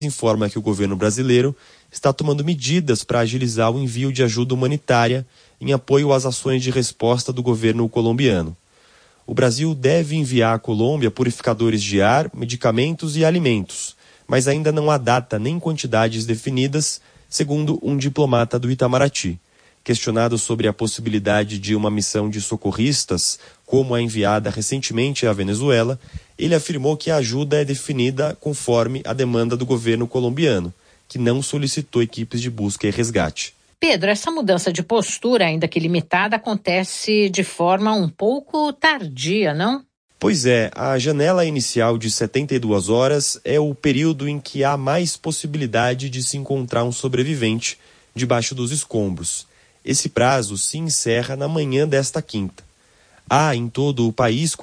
informa que o governo brasileiro está tomando medidas para agilizar o envio de ajuda humanitária em apoio às ações de resposta do governo colombiano. O Brasil deve enviar à Colômbia purificadores de ar, medicamentos e alimentos, mas ainda não há data nem quantidades definidas, segundo um diplomata do Itamaraty. Questionado sobre a possibilidade de uma missão de socorristas, como a enviada recentemente à Venezuela, ele afirmou que a ajuda é definida conforme a demanda do governo colombiano, que não solicitou equipes de busca e resgate. Pedro, essa mudança de postura, ainda que limitada, acontece de forma um pouco tardia, não? Pois é, a janela inicial de 72 horas é o período em que há mais possibilidade de se encontrar um sobrevivente debaixo dos escombros. Esse prazo se encerra na manhã desta quinta. Há em todo o país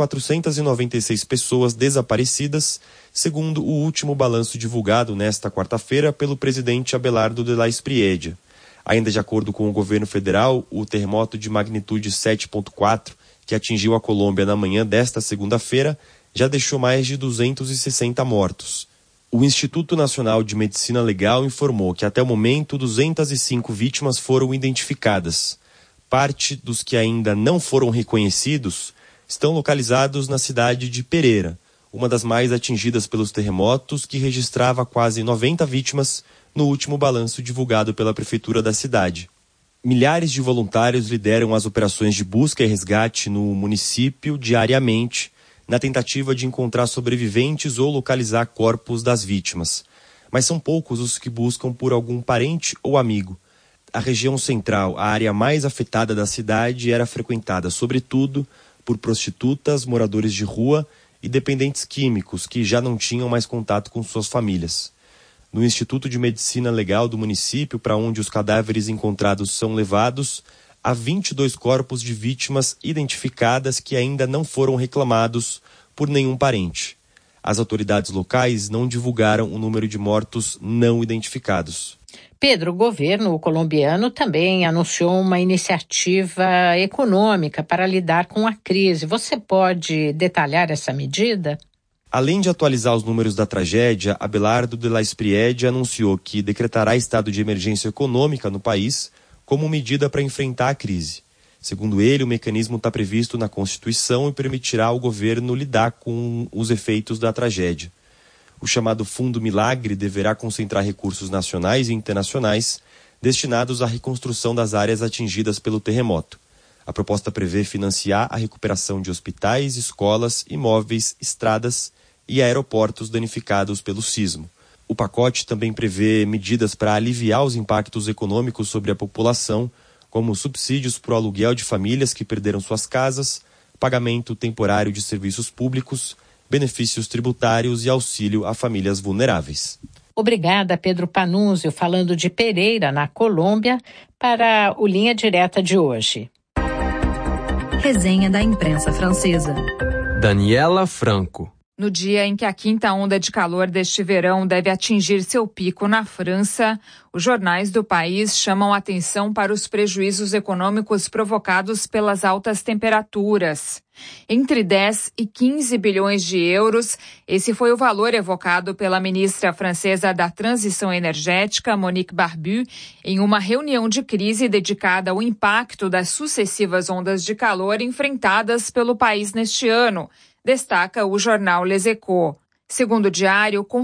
496 pessoas desaparecidas, segundo o último balanço divulgado nesta quarta-feira pelo presidente Abelardo de la Espriella. Ainda de acordo com o governo federal, o terremoto de magnitude 7,4, que atingiu a Colômbia na manhã desta segunda-feira, já deixou mais de 260 mortos. O Instituto Nacional de Medicina Legal informou que até o momento 205 vítimas foram identificadas. Parte dos que ainda não foram reconhecidos estão localizados na cidade de Pereira, uma das mais atingidas pelos terremotos, que registrava quase 90 vítimas no último balanço divulgado pela prefeitura da cidade. Milhares de voluntários lideram as operações de busca e resgate no município diariamente, na tentativa de encontrar sobreviventes ou localizar corpos das vítimas. Mas são poucos os que buscam por algum parente ou amigo. A região central, a área mais afetada da cidade, era frequentada, sobretudo, por prostitutas, moradores de rua e dependentes químicos que já não tinham mais contato com suas famílias. No Instituto de Medicina Legal do município, para onde os cadáveres encontrados são levados, há 22 corpos de vítimas identificadas que ainda não foram reclamados por nenhum parente. As autoridades locais não divulgaram o número de mortos não identificados. Pedro, o governo colombiano também anunciou uma iniciativa econômica para lidar com a crise. Você pode detalhar essa medida? Além de atualizar os números da tragédia, Abelardo de la Espriella anunciou que decretará estado de emergência econômica no país como medida para enfrentar a crise. Segundo ele, o mecanismo está previsto na Constituição e permitirá ao governo lidar com os efeitos da tragédia. O chamado Fundo Milagre deverá concentrar recursos nacionais e internacionais destinados à reconstrução das áreas atingidas pelo terremoto. A proposta prevê financiar a recuperação de hospitais, escolas, imóveis, estradas e aeroportos danificados pelo sismo. O pacote também prevê medidas para aliviar os impactos econômicos sobre a população, como subsídios para o aluguel de famílias que perderam suas casas, pagamento temporário de serviços públicos, benefícios tributários e auxílio a famílias vulneráveis. Obrigada, Pedro Panunzio, falando de Pereira, na Colômbia, para o Linha Direta de hoje. Resenha da imprensa francesa. Daniela Franco. No dia em que a quinta onda de calor deste verão deve atingir seu pico na França, os jornais do país chamam atenção para os prejuízos econômicos provocados pelas altas temperaturas. Entre 10 e 15 bilhões de euros, esse foi o valor evocado pela ministra francesa da Transição Energética, Monique Barbu, em uma reunião de crise dedicada ao impacto das sucessivas ondas de calor enfrentadas pelo país neste ano, destaca o jornal Les Echos. Segundo o diário, com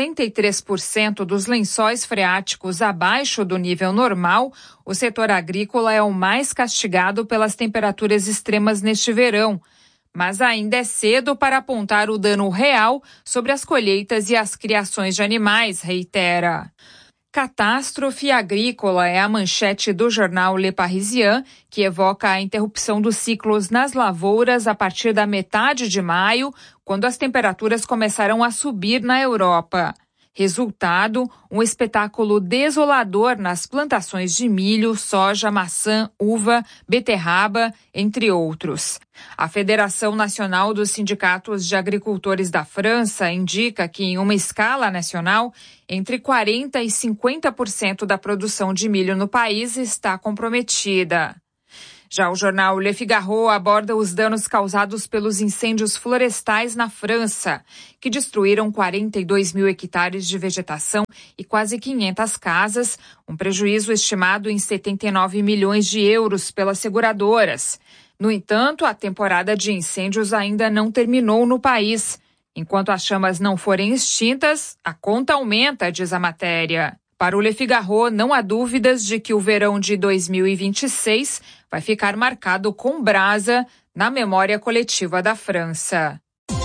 63% dos lençóis freáticos abaixo do nível normal, o setor agrícola é o mais castigado pelas temperaturas extremas neste verão. Mas ainda é cedo para apontar o dano real sobre as colheitas e as criações de animais, reitera. Catástrofe agrícola é a manchete do jornal Le Parisien, que evoca a interrupção dos ciclos nas lavouras a partir da metade de maio, quando as temperaturas começaram a subir na Europa. Resultado, um espetáculo desolador nas plantações de milho, soja, maçã, uva, beterraba, entre outros. A Federação Nacional dos Sindicatos de Agricultores da França indica que, em uma escala nacional, entre 40% e 50% da produção de milho no país está comprometida. Já o jornal Le Figaro aborda os danos causados pelos incêndios florestais na França, que destruíram 42 mil hectares de vegetação e quase 500 casas, um prejuízo estimado em 79 milhões de euros pelas seguradoras. No entanto, a temporada de incêndios ainda não terminou no país. Enquanto as chamas não forem extintas, a conta aumenta, diz a matéria. Para o Le Figaro, não há dúvidas de que o verão de 2026 vai ficar marcado com brasa na memória coletiva da França.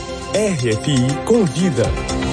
RFI Convida.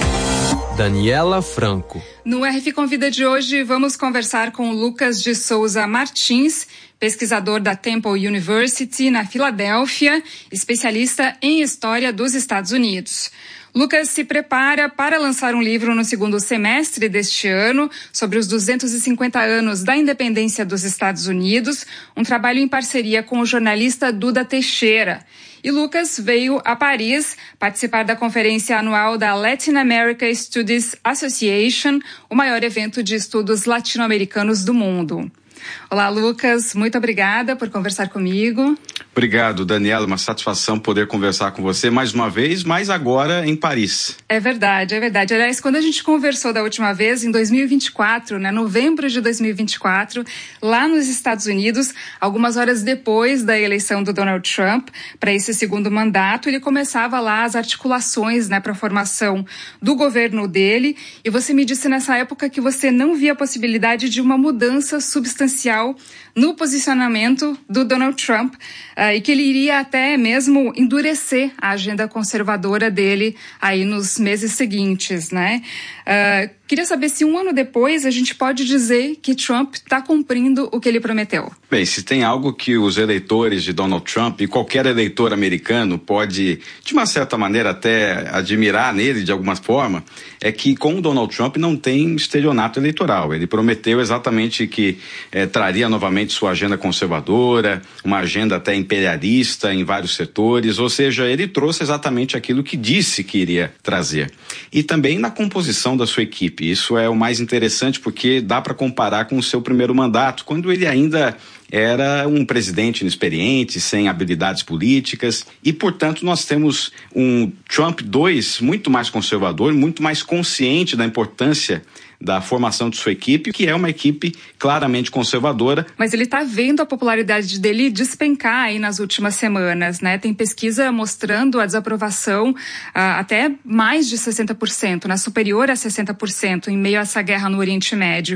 Daniela Franco. No RFI Convida de hoje, vamos conversar com Lucas de Souza Martins, pesquisador da Temple University, na Filadélfia, especialista em História dos Estados Unidos. Lucas se prepara para lançar um livro no segundo semestre deste ano sobre os 250 anos da independência dos Estados Unidos, um trabalho em parceria com o jornalista Duda Teixeira. E Lucas veio a Paris participar da conferência anual da Latin America Studies Association, o maior evento de estudos latino-americanos do mundo. Olá, Lucas, muito obrigada por conversar comigo. Obrigado, Daniela, uma satisfação poder conversar com você mais uma vez, mas agora em Paris. É verdade, é verdade. Aliás, quando a gente conversou da última vez, em 2024, novembro de 2024, lá nos Estados Unidos, algumas horas depois da eleição do Donald Trump para esse segundo mandato, ele começava lá as articulações para a formação do governo dele, e você me disse nessa época que você não via a possibilidade de uma mudança substancial no posicionamento do Donald Trump e que ele iria até mesmo endurecer a agenda conservadora dele aí nos meses seguintes, né? Queria saber se um ano depois a gente pode dizer que Trump está cumprindo o que ele prometeu. Bem, se tem algo que os eleitores de Donald Trump e qualquer eleitor americano pode, de uma certa maneira, até admirar nele de alguma forma, é que com o Donald Trump não tem estelionato eleitoral. Ele prometeu exatamente que traria novamente sua agenda conservadora, uma agenda até imperialista em vários setores, ou seja, ele trouxe exatamente aquilo que disse que iria trazer. E também na composição da sua equipe. Isso é o mais interessante porque dá para comparar com o seu primeiro mandato, quando ele ainda era um presidente inexperiente, sem habilidades políticas, e, portanto, nós temos um Trump 2 muito mais conservador, muito mais consciente da importância da formação de sua equipe, que é uma equipe claramente conservadora. Mas ele está vendo a popularidade dele despencar aí nas últimas semanas, né? Tem pesquisa mostrando a desaprovação até mais de 60%, superior a 60%, em meio a essa guerra no Oriente Médio.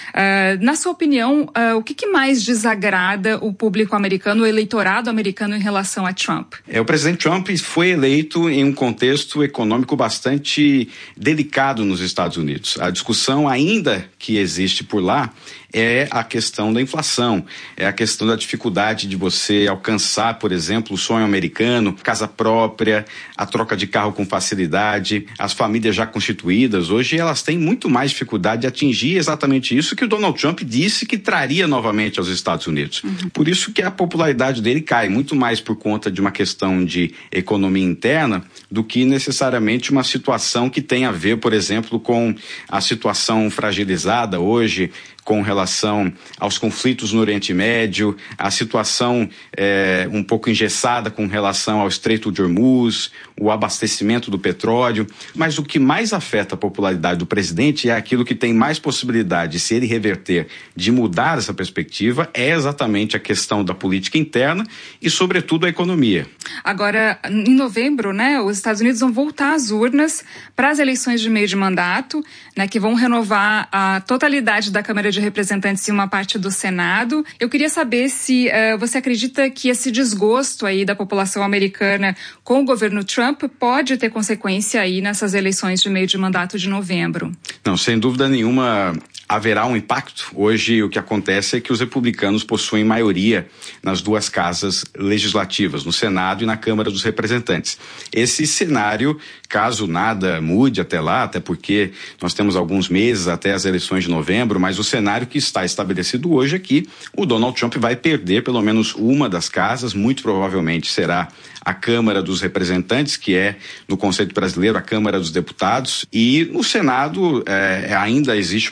Na sua opinião, o que mais desagrada o público americano, o eleitorado americano em relação a Trump? O presidente Trump foi eleito em um contexto econômico bastante delicado nos Estados Unidos. A discussão ainda que existe por lá é a questão da inflação, é a questão da dificuldade de você alcançar, por exemplo, o sonho americano, casa própria, a troca de carro com facilidade, as famílias já constituídas, hoje elas têm muito mais dificuldade de atingir exatamente isso que o Donald Trump disse que traria novamente aos Estados Unidos. Por isso que a popularidade dele cai, muito mais por conta de uma questão de economia interna do que necessariamente uma situação que tem a ver, por exemplo, com a situação fragilizada hoje, com relação aos conflitos no Oriente Médio, a situação um pouco engessada com relação ao Estreito de Hormuz, o abastecimento do petróleo. Mas o que mais afeta a popularidade do presidente é aquilo que tem mais possibilidade, se ele reverter, de mudar essa perspectiva, é exatamente a questão da política interna e, sobretudo, a economia. Agora, em novembro, os Estados Unidos vão voltar às urnas para as eleições de meio de mandato, que vão renovar a totalidade da Câmara de Representantes e uma parte do Senado. Eu queria saber se você acredita que esse desgosto aí da população americana com o governo Trump pode ter consequência aí nessas eleições de meio de mandato de novembro. Não, sem dúvida nenhuma haverá um impacto. Hoje o que acontece é que os republicanos possuem maioria nas duas casas legislativas, no Senado e na Câmara dos Representantes. Esse cenário, caso nada mude até lá, até porque nós temos alguns meses até as eleições de novembro, mas o cenário que está estabelecido hoje é que o Donald Trump vai perder pelo menos uma das casas, muito provavelmente será a Câmara dos Representantes, que é, no conceito brasileiro, a Câmara dos Deputados, e no Senado ainda existe uma perspectiva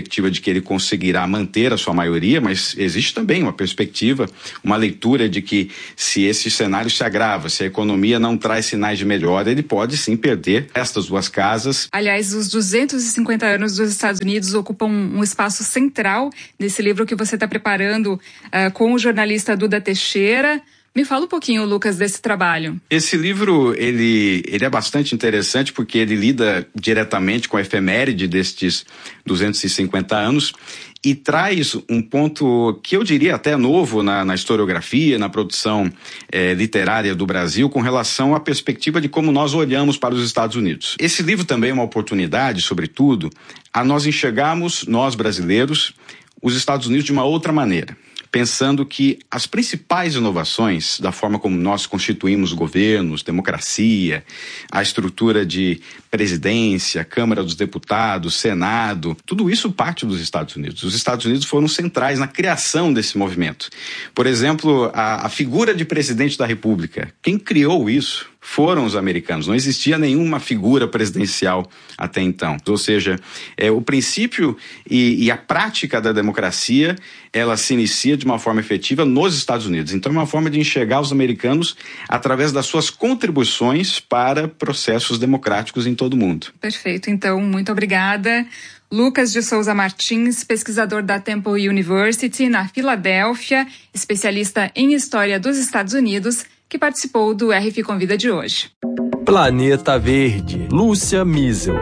perspectiva de que ele conseguirá manter a sua maioria, mas existe também uma perspectiva, uma leitura de que se esse cenário se agrava, se a economia não traz sinais de melhora, ele pode sim perder estas duas casas. Aliás, os 250 anos dos Estados Unidos ocupam um espaço central nesse livro que você está preparando com o jornalista Duda Teixeira. Me fala um pouquinho, Lucas, desse trabalho. Esse livro, ele é bastante interessante porque ele lida diretamente com a efeméride destes 250 anos e traz um ponto que eu diria até novo na historiografia, na produção literária do Brasil, com relação à perspectiva de como nós olhamos para os Estados Unidos. Esse livro também é uma oportunidade, sobretudo, a nós enxergarmos, nós brasileiros, os Estados Unidos de uma outra maneira, pensando que as principais inovações da forma como nós constituímos governos, democracia, a estrutura de presidência, Câmara dos Deputados, Senado, tudo isso parte dos Estados Unidos. Os Estados Unidos foram centrais na criação desse movimento. Por exemplo, a figura de presidente da República, quem criou isso foram os americanos. Não existia nenhuma figura presidencial até então. Ou seja, o princípio e a prática da democracia, ela se inicia de uma forma efetiva nos Estados Unidos. Então é uma forma de enxergar os americanos através das suas contribuições para processos democráticos em todo o mundo. Perfeito. Então, muito obrigada. Lucas de Souza Martins, pesquisador da Temple University, na Filadélfia, especialista em História dos Estados Unidos, que participou do RF Convida de hoje. Planeta Verde, Lúcia Miesel.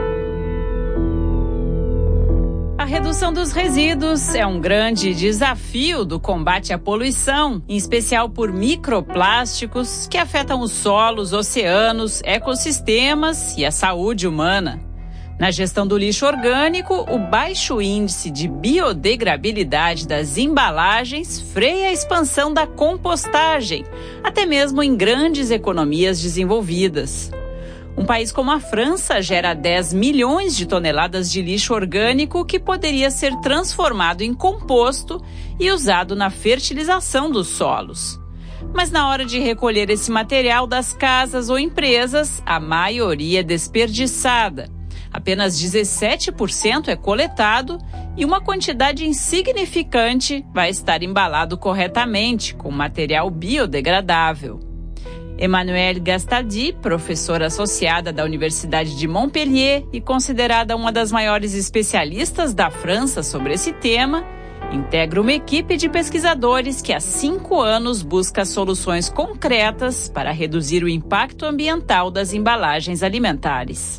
A redução dos resíduos é um grande desafio do combate à poluição, em especial por microplásticos que afetam os solos, oceanos, ecossistemas e a saúde humana. Na gestão do lixo orgânico, o baixo índice de biodegradabilidade das embalagens freia a expansão da compostagem, até mesmo em grandes economias desenvolvidas. Um país como a França gera 10 milhões de toneladas de lixo orgânico que poderia ser transformado em composto e usado na fertilização dos solos. Mas na hora de recolher esse material das casas ou empresas, a maioria é desperdiçada. Apenas 17% é coletado e uma quantidade insignificante vai estar embalado corretamente com material biodegradável. Emmanuelle Gastaldi, professora associada da Universidade de Montpellier e considerada uma das maiores especialistas da França sobre esse tema, integra uma equipe de pesquisadores que há 5 anos busca soluções concretas para reduzir o impacto ambiental das embalagens alimentares.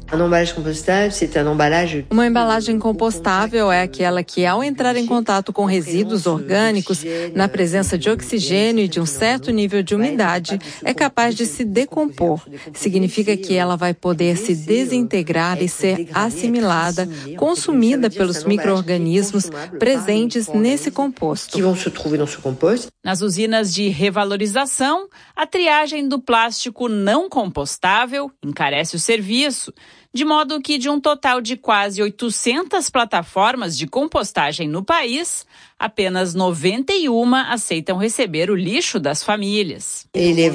Uma embalagem compostável é aquela que, ao entrar em contato com resíduos orgânicos, na presença de oxigênio e de um certo nível de umidade, é capaz de se decompor. Significa que ela vai poder se desintegrar e ser assimilada, consumida pelos micro-organismos presentes nesse composto. Nas usinas de revalorização, a triagem do plástico não compostável encarece o serviço, de modo que de um total de quase 800 plataformas de compostagem no país, apenas 91 aceitam receber o lixo das famílias.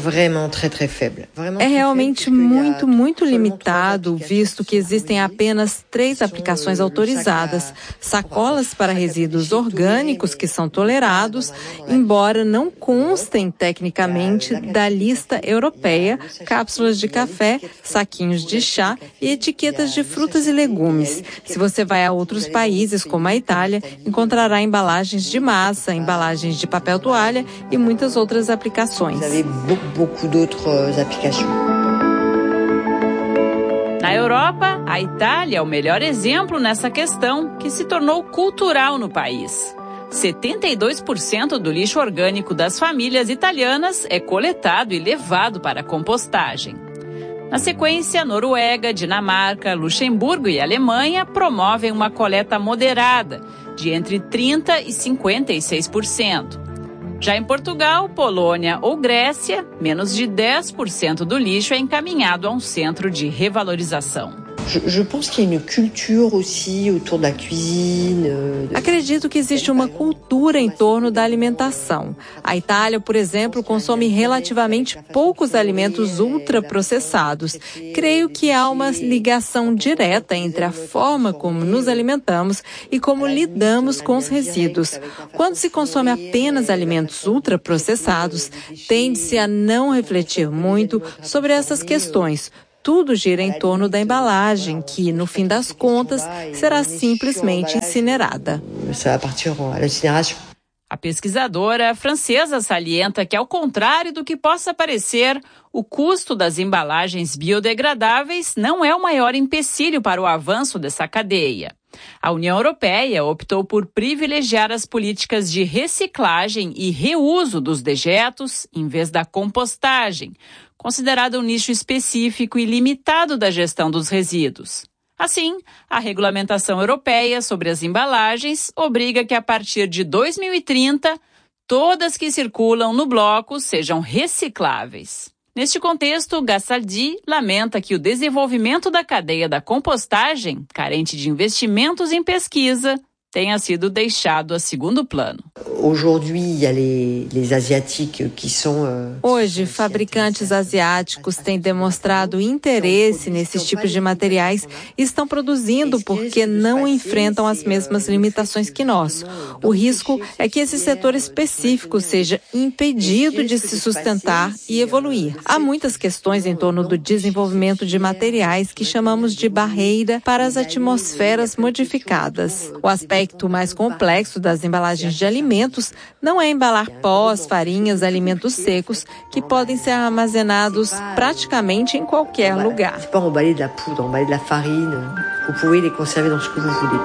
É realmente muito limitado, visto que existem apenas 3 aplicações autorizadas: sacolas para resíduos orgânicos que são tolerados, embora não constem tecnicamente da lista europeia, cápsulas de café, saquinhos de chá e etiquetas de frutas e legumes. Se você vai a outros países, como a Itália, encontrará embalagens de massa, embalagens de papel toalha e muitas outras aplicações. Na Europa, a Itália é o melhor exemplo nessa questão, que se tornou cultural no país. 72% do lixo orgânico das famílias italianas é coletado e levado para a compostagem. Na sequência, Noruega, Dinamarca, Luxemburgo e Alemanha promovem uma coleta moderada, de entre 30% e 56%. Já em Portugal, Polônia ou Grécia, menos de 10% do lixo é encaminhado a um centro de revalorização. Acredito que existe uma cultura em torno da alimentação. A Itália, por exemplo, consome relativamente poucos alimentos ultraprocessados. Creio que há uma ligação direta entre a forma como nos alimentamos e como lidamos com os resíduos. Quando se consome apenas alimentos ultraprocessados, tende-se a não refletir muito sobre essas questões. Tudo gira em torno da embalagem, que, no fim das contas, será simplesmente incinerada. A pesquisadora francesa salienta que, ao contrário do que possa parecer, o custo das embalagens biodegradáveis não é o maior empecilho para o avanço dessa cadeia. A União Europeia optou por privilegiar as políticas de reciclagem e reuso dos dejetos em vez da compostagem, considerado um nicho específico e limitado da gestão dos resíduos. Assim, a regulamentação europeia sobre as embalagens obriga que, a partir de 2030, todas que circulam no bloco sejam recicláveis. Neste contexto, Gastaldi lamenta que o desenvolvimento da cadeia da compostagem, carente de investimentos em pesquisa, tenha sido deixado a segundo plano. Hoje, fabricantes asiáticos têm demonstrado interesse nesses tipos de materiais e estão produzindo porque não enfrentam as mesmas limitações que nós. O risco é que esse setor específico seja impedido de se sustentar e evoluir. Há muitas questões em torno do desenvolvimento de materiais que chamamos de barreira para as atmosferas modificadas. O aspecto mais complexo das embalagens de alimentos não é embalar pós, farinhas, alimentos secos, que podem ser armazenados praticamente em qualquer lugar. C'est pas emballer de la poudre, emballer de la farine. Vous pouvez les conserver dans ce que vous voulez.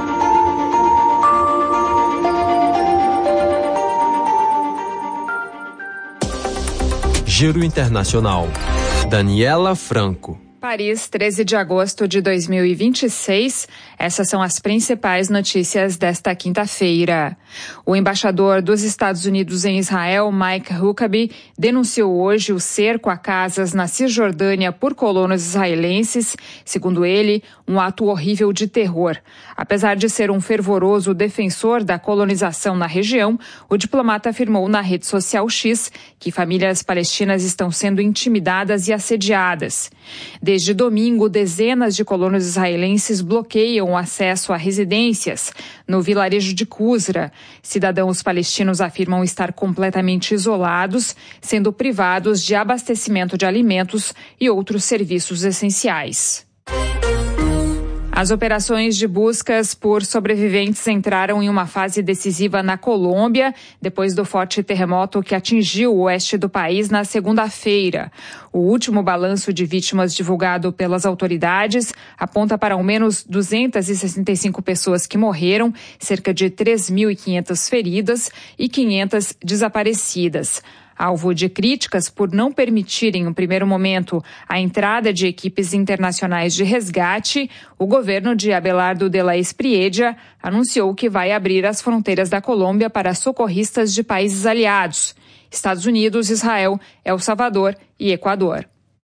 Giro Internacional. Daniela Franco. Paris, 13 de agosto de 2026. Essas são as principais notícias desta quinta-feira. O embaixador dos Estados Unidos em Israel, Mike Huckabee, denunciou hoje o cerco a casas na Cisjordânia por colonos israelenses, segundo ele, um ato horrível de terror. Apesar de ser um fervoroso defensor da colonização na região, o diplomata afirmou na rede social X que famílias palestinas estão sendo intimidadas e assediadas. Desde domingo, dezenas de colonos israelenses bloqueiam o acesso a residências no vilarejo de Qusra. Cidadãos palestinos afirmam estar completamente isolados, sendo privados de abastecimento de alimentos e outros serviços essenciais. As operações de buscas por sobreviventes entraram em uma fase decisiva na Colômbia, depois do forte terremoto que atingiu o oeste do país na segunda-feira. O último balanço de vítimas divulgado pelas autoridades aponta para ao menos 265 pessoas que morreram, cerca de 3.500 feridas e 500 desaparecidas. Alvo de críticas por não permitirem, no primeiro momento, a entrada de equipes internacionais de resgate, o governo de Abelardo de la Espriella anunciou que vai abrir as fronteiras da Colômbia para socorristas de países aliados: Estados Unidos, Israel, El Salvador e Equador.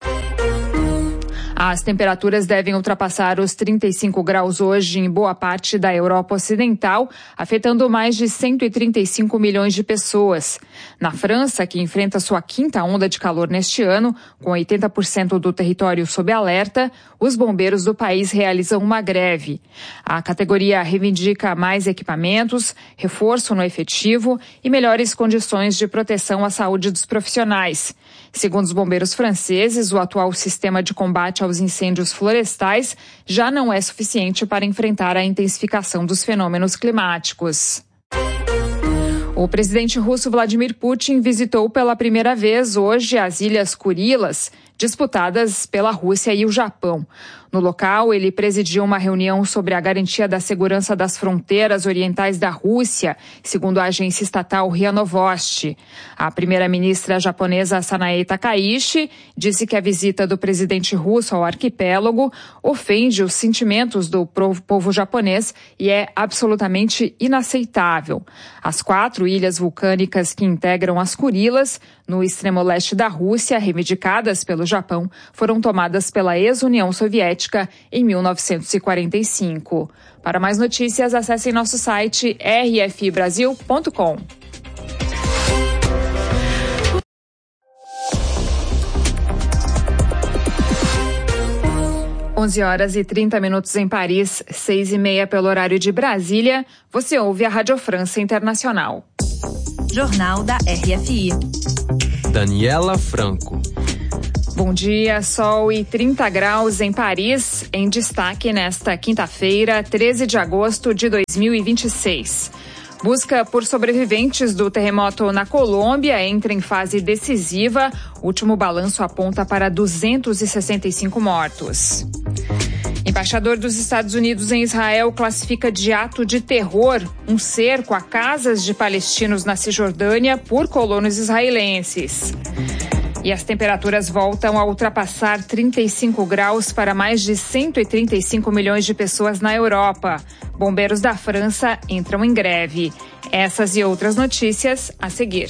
As temperaturas devem ultrapassar os 35 graus hoje em boa parte da Europa Ocidental, afetando mais de 135 milhões de pessoas. Na França, que enfrenta sua quinta onda de calor neste ano, com 80% do território sob alerta, os bombeiros do país realizam uma greve. A categoria reivindica mais equipamentos, reforço no efetivo e melhores condições de proteção à saúde dos profissionais. Segundo os bombeiros franceses, o atual sistema de combate aos incêndios florestais já não é suficiente para enfrentar a intensificação dos fenômenos climáticos. O presidente russo Vladimir Putin visitou pela primeira vez hoje as Ilhas Kurilas, disputadas pela Rússia e o Japão. No local, ele presidiu uma reunião sobre a garantia da segurança das fronteiras orientais da Rússia, segundo a agência estatal RIA Novosti. A primeira-ministra japonesa Sanae Takaichi disse que a visita do presidente russo ao arquipélago ofende os sentimentos do povo japonês e é absolutamente inaceitável. As 4 ilhas vulcânicas que integram as Kurilas, no extremo leste da Rússia, reivindicadas pelo Japão, foram tomadas pela ex-União Soviética política em 1945. Para mais notícias, acessem nosso site rfibrasil.com. Horas e 30 em Paris, 6h30 pelo horário de Brasília. Você ouve a Rádio França Internacional. Jornal da RFI. Daniela Franco. Bom dia, sol e 30 graus em Paris, em destaque nesta quinta-feira, 13 de agosto de 2026. Busca por sobreviventes do terremoto na Colômbia entra em fase decisiva. O último balanço aponta para 265 mortos. Embaixador dos Estados Unidos em Israel classifica de ato de terror um cerco a casas de palestinos na Cisjordânia por colonos israelenses. E as temperaturas voltam a ultrapassar 35 graus para mais de 135 milhões de pessoas na Europa. Bombeiros da França entram em greve. Essas e outras notícias a seguir.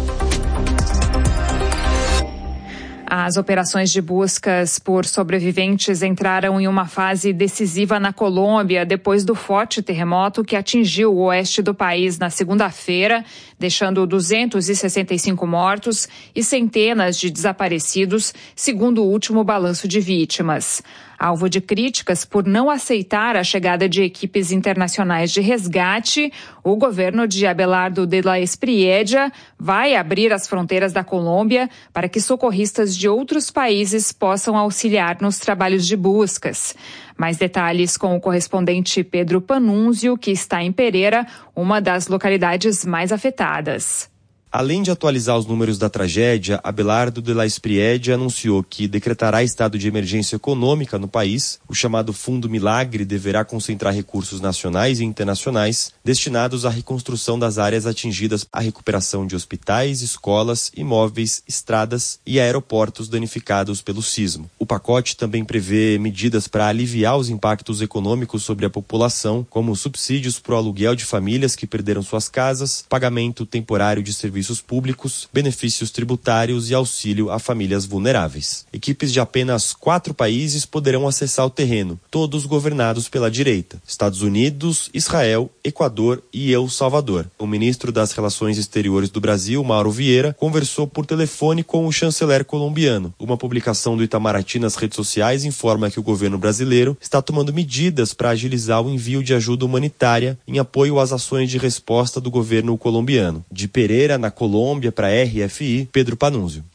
As operações de buscas por sobreviventes entraram em uma fase decisiva na Colômbia depois do forte terremoto que atingiu o oeste do país na segunda-feira, deixando 265 mortos e centenas de desaparecidos, segundo o último balanço de vítimas. Alvo de críticas por não aceitar a chegada de equipes internacionais de resgate, o governo de Abelardo de la Espriella vai abrir as fronteiras da Colômbia para que socorristas de outros países possam auxiliar nos trabalhos de buscas. Mais detalhes com o correspondente Pedro Panunzio, que está em Pereira, uma das localidades mais afetadas. Além de atualizar os números da tragédia, Abelardo de la Espriella anunciou que decretará estado de emergência econômica no país. O chamado Fundo Milagre deverá concentrar recursos nacionais e internacionais destinados à reconstrução das áreas atingidas, à recuperação de hospitais, escolas, imóveis, estradas e aeroportos danificados pelo sismo. O pacote também prevê medidas para aliviar os impactos econômicos sobre a população, como subsídios para o aluguel de famílias que perderam suas casas, pagamento temporário de serviços públicos, benefícios tributários e auxílio a famílias vulneráveis. Equipes de apenas 4 países poderão acessar o terreno, todos governados pela direita: Estados Unidos, Israel, Equador e El Salvador. O ministro das Relações Exteriores do Brasil, Mauro Vieira, conversou por telefone com o chanceler colombiano. Uma publicação do Itamaraty nas redes sociais informa que o governo brasileiro está tomando medidas para agilizar o envio de ajuda humanitária em apoio às ações de resposta do governo colombiano. De Pereira, na Colômbia, para RFI, Pedro Panunzio.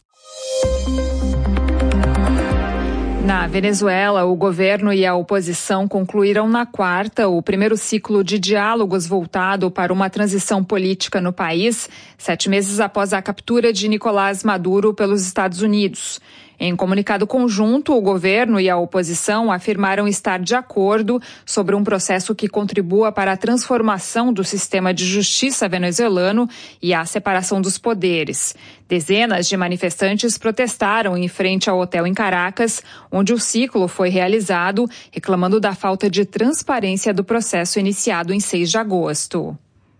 Na Venezuela, o governo e a oposição concluíram na quarta o primeiro ciclo de diálogos voltado para uma transição política no país, 7 meses após a captura de Nicolás Maduro pelos Estados Unidos. Em comunicado conjunto, o governo e a oposição afirmaram estar de acordo sobre um processo que contribua para a transformação do sistema de justiça venezuelano e a separação dos poderes. Dezenas de manifestantes protestaram em frente ao hotel em Caracas, onde o ciclo foi realizado, reclamando da falta de transparência do processo iniciado em 6 de agosto.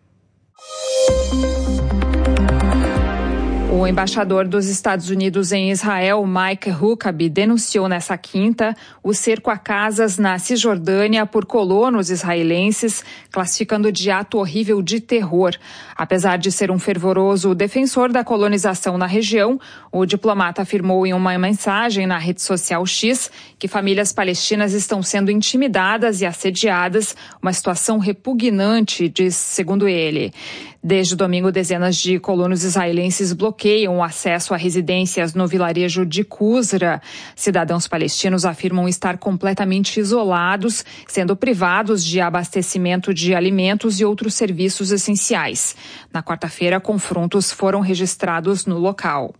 O embaixador dos Estados Unidos em Israel, Mike Huckabee, denunciou nessa quinta o cerco a casas na Cisjordânia por colonos israelenses, classificando de ato horrível de terror. Apesar de ser um fervoroso defensor da colonização na região, o diplomata afirmou em uma mensagem na rede social X que famílias palestinas estão sendo intimidadas e assediadas, uma situação repugnante, segundo ele. Desde domingo, dezenas de colonos israelenses bloqueiam o acesso a residências no vilarejo de Qusra. Cidadãos palestinos afirmam estar completamente isolados, sendo privados de abastecimento de alimentos e outros serviços essenciais. Na quarta-feira, confrontos foram registrados no local.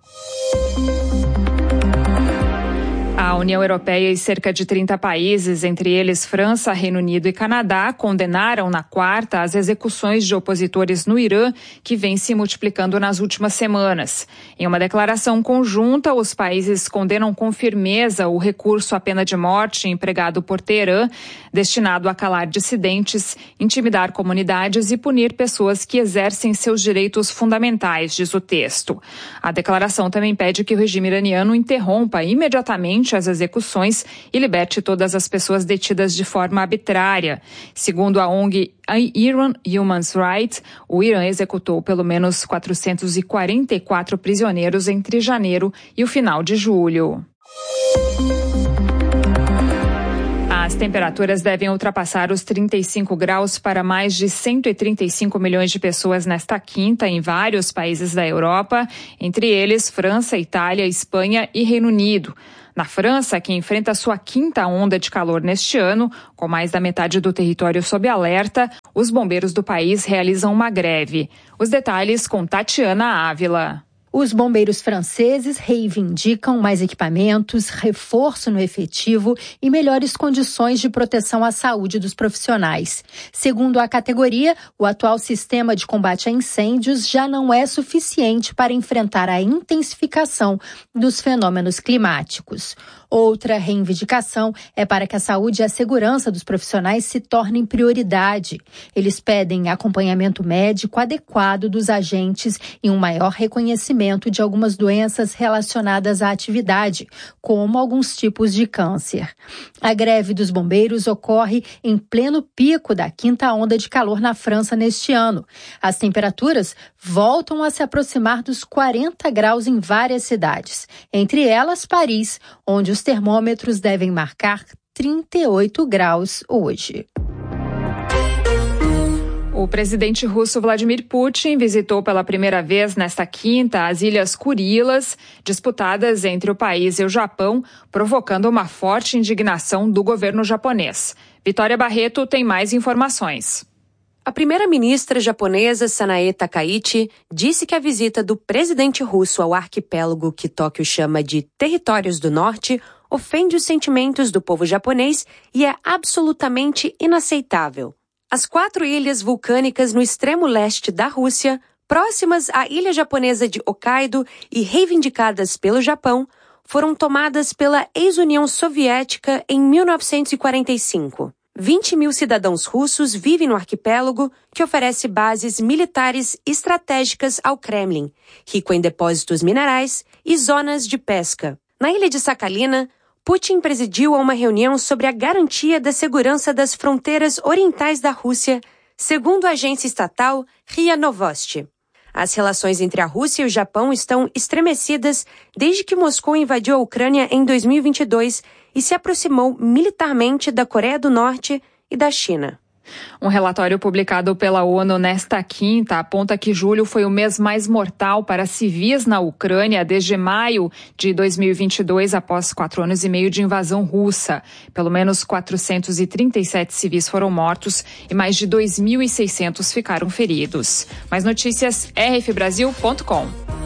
A União Europeia e cerca de 30 países, entre eles França, Reino Unido e Canadá, condenaram na quarta as execuções de opositores no Irã, que vem se multiplicando nas últimas semanas. Em uma declaração conjunta, os países condenam com firmeza o recurso à pena de morte empregado por Teherã, destinado a calar dissidentes, intimidar comunidades e punir pessoas que exercem seus direitos fundamentais, diz o texto. A declaração também pede que o regime iraniano interrompa imediatamente limite as execuções e liberte todas as pessoas detidas de forma arbitrária. Segundo a ONG Iran Human Rights, o Irã executou pelo menos 444 prisioneiros entre janeiro e o final de julho. As temperaturas devem ultrapassar os 35 graus para mais de 135 milhões de pessoas nesta quinta em vários países da Europa, entre eles França, Itália, Espanha e Reino Unido. Na França, que enfrenta sua quinta onda de calor neste ano, com mais da metade do território sob alerta, os bombeiros do país realizam uma greve. Os detalhes com Tatiana Ávila. Os bombeiros franceses reivindicam mais equipamentos, reforço no efetivo e melhores condições de proteção à saúde dos profissionais. Segundo a categoria, o atual sistema de combate a incêndios já não é suficiente para enfrentar a intensificação dos fenômenos climáticos. Outra reivindicação é para que a saúde e a segurança dos profissionais se tornem prioridade. Eles pedem acompanhamento médico adequado dos agentes e um maior reconhecimento de algumas doenças relacionadas à atividade, como alguns tipos de câncer. A greve dos bombeiros ocorre em pleno pico da quinta onda de calor na França neste ano. As temperaturas voltam a se aproximar dos 40 graus em várias cidades, entre elas Paris, onde os termômetros devem marcar 38 graus hoje. O presidente russo Vladimir Putin visitou pela primeira vez nesta quinta as Ilhas Kurilas, disputadas entre o país e o Japão, provocando uma forte indignação do governo japonês. Vitória Barreto tem mais informações. A primeira-ministra japonesa Sanae Takaichi disse que a visita do presidente russo ao arquipélago que Tóquio chama de Territórios do Norte ofende os sentimentos do povo japonês e é absolutamente inaceitável. As 4 ilhas vulcânicas no extremo leste da Rússia, próximas à ilha japonesa de Hokkaido e reivindicadas pelo Japão, foram tomadas pela ex-União Soviética em 1945. 20 mil cidadãos russos vivem no arquipélago, que oferece bases militares estratégicas ao Kremlin, rico em depósitos minerais e zonas de pesca. Na ilha de Sakhalina, Putin presidiu a uma reunião sobre a garantia da segurança das fronteiras orientais da Rússia, segundo a agência estatal RIA Novosti. As relações entre a Rússia e o Japão estão estremecidas desde que Moscou invadiu a Ucrânia em 2022 e se aproximou militarmente da Coreia do Norte e da China. Um relatório publicado pela ONU nesta quinta aponta que julho foi o mês mais mortal para civis na Ucrânia desde maio de 2022, após 4 anos e meio de invasão russa. Pelo menos 437 civis foram mortos e mais de 2.600 ficaram feridos. Mais notícias, rfbrasil.com.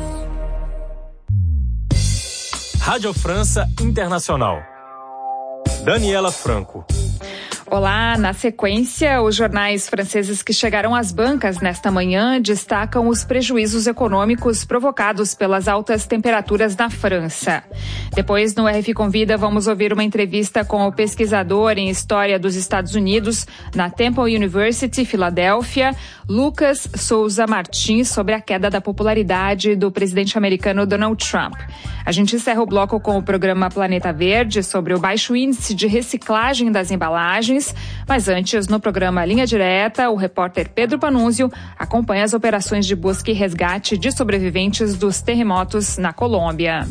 Rádio França Internacional. Daniela Franco. Olá, na sequência, os jornais franceses que chegaram às bancas nesta manhã destacam os prejuízos econômicos provocados pelas altas temperaturas na França. Depois, no RF Convida, vamos ouvir uma entrevista com o pesquisador em História dos Estados Unidos na Temple University, Filadélfia, Lucas Souza Martins, sobre a queda da popularidade do presidente americano Donald Trump. A gente encerra o bloco com o programa Planeta Verde sobre o baixo índice de reciclagem das embalagens. Mas antes, no programa Linha Direta, o repórter Pedro Panunzio acompanha as operações de busca e resgate de sobreviventes dos terremotos na Colômbia.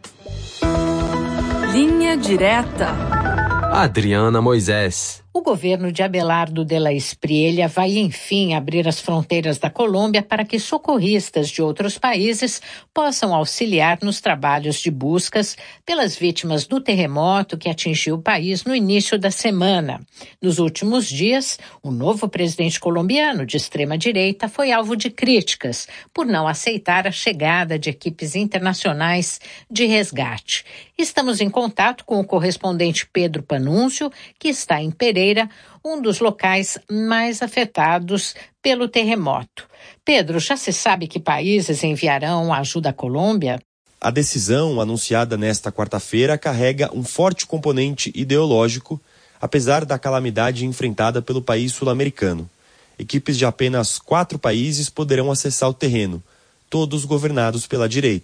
Linha Direta. Adriana Moisés. O governo de Abelardo de la Espriella vai, enfim, abrir as fronteiras da Colômbia para que socorristas de outros países possam auxiliar nos trabalhos de buscas pelas vítimas do terremoto que atingiu o país no início da semana. Nos últimos dias, o novo presidente colombiano de extrema-direita foi alvo de críticas por não aceitar a chegada de equipes internacionais de resgate. Estamos em contato com o correspondente Pedro Panunzio, que está em Pereira, um dos locais mais afetados pelo terremoto. Pedro, já se sabe que países enviarão ajuda à Colômbia? A decisão, anunciada nesta quarta-feira, carrega um forte componente ideológico, apesar da calamidade enfrentada pelo país sul-americano. Equipes de apenas 4 países poderão acessar o terreno, todos governados pela direita.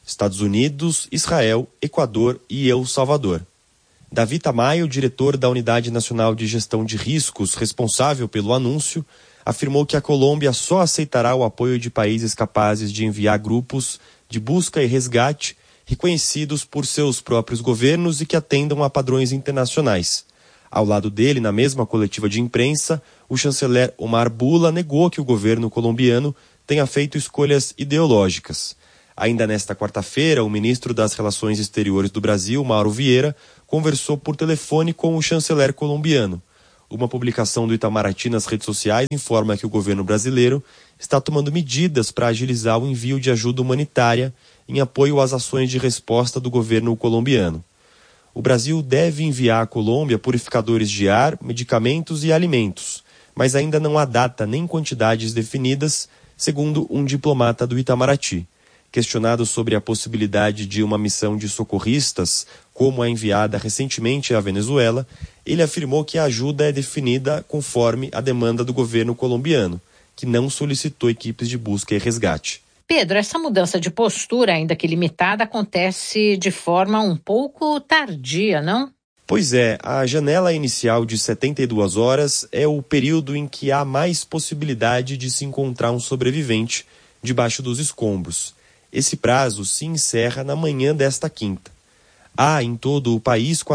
Estados Unidos, Israel, Equador e El Salvador. Davi Tamayo, diretor da Unidade Nacional de Gestão de Riscos, responsável pelo anúncio, afirmou que a Colômbia só aceitará o apoio de países capazes de enviar grupos de busca e resgate reconhecidos por seus próprios governos e que atendam a padrões internacionais. Ao lado dele, na mesma coletiva de imprensa, o chanceler Omar Bula negou que o governo colombiano tenha feito escolhas ideológicas. Ainda nesta quarta-feira, o ministro das Relações Exteriores do Brasil, Mauro Vieira, conversou por telefone com o chanceler colombiano. Uma publicação do Itamaraty nas redes sociais informa que o governo brasileiro está tomando medidas para agilizar o envio de ajuda humanitária em apoio às ações de resposta do governo colombiano. O Brasil deve enviar à Colômbia purificadores de ar, medicamentos e alimentos, mas ainda não há data nem quantidades definidas, segundo um diplomata do Itamaraty. Questionado sobre a possibilidade de uma missão de socorristas, como a enviada recentemente à Venezuela, ele afirmou que a ajuda é definida conforme a demanda do governo colombiano, que não solicitou equipes de busca e resgate. Pedro, essa mudança de postura, ainda que limitada, acontece de forma um pouco tardia, não? Pois é, a janela inicial de 72 horas é o período em que há mais possibilidade de se encontrar um sobrevivente debaixo dos escombros. Esse prazo se encerra na manhã desta quinta. Há em todo o país